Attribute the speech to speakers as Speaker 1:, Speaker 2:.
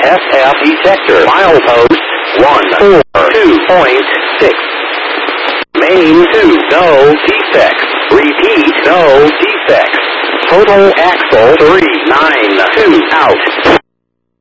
Speaker 1: SF detector. Milepost 142.6. Main 2, no defects. Repeat, no defects. Total axle 392 out.